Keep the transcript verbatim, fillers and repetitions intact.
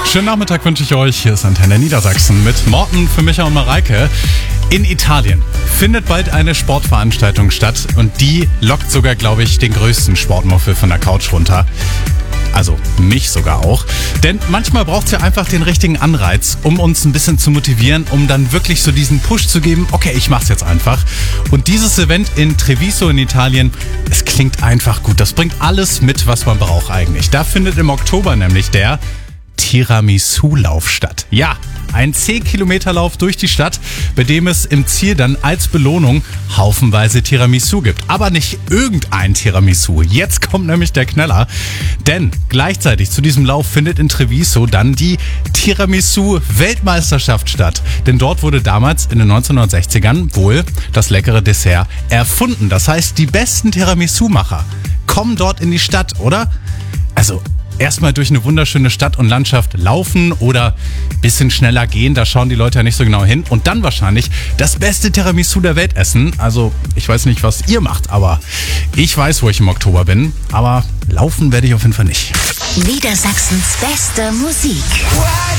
Schönen Nachmittag wünsche ich euch. Hier ist Antenne Niedersachsen mit Morten für Micha und Mareike. In Italien findet bald eine Sportveranstaltung statt und die lockt sogar, glaube ich, den größten Sportmuffel von der Couch runter. Also mich sogar auch. Denn manchmal braucht es ja einfach den richtigen Anreiz, um uns ein bisschen zu motivieren, um dann wirklich so diesen Push zu geben, okay, ich mach's jetzt einfach. Und dieses Event in Treviso in Italien, es klingt einfach gut. Das bringt alles mit, was man braucht eigentlich. Da findet im Oktober nämlich der Tiramisu-Lauf statt. Ja, ein zehn Kilometer Lauf durch die Stadt, bei dem es im Ziel dann als Belohnung haufenweise Tiramisu gibt. Aber nicht irgendein Tiramisu. Jetzt kommt nämlich der Knaller. Denn gleichzeitig zu diesem Lauf findet in Treviso dann die Tiramisu-Weltmeisterschaft statt. Denn dort wurde damals in den neunzehnhundertsechzigern wohl das leckere Dessert erfunden. Das heißt, die besten Tiramisu-Macher kommen dort in die Stadt, oder? Also erstmal durch eine wunderschöne Stadt und Landschaft laufen oder ein bisschen schneller gehen, da schauen die Leute ja nicht so genau hin. Und dann wahrscheinlich das beste Tiramisu der Welt essen. Also ich weiß nicht, was ihr macht, aber ich weiß, wo ich im Oktober bin. Aber laufen werde ich auf jeden Fall nicht. Niedersachsens beste Musik.